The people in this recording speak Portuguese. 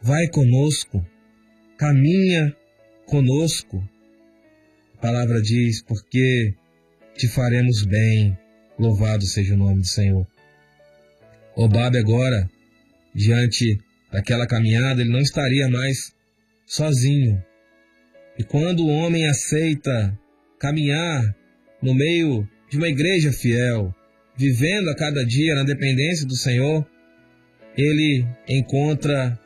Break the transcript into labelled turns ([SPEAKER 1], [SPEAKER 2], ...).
[SPEAKER 1] vai conosco, caminha conosco. A palavra diz, porque te faremos bem, louvado seja o nome do Senhor. Obabe agora, diante daquela caminhada, ele não estaria mais sozinho. E quando o homem aceita caminhar no meio de uma igreja fiel, vivendo a cada dia na dependência do Senhor, ele encontra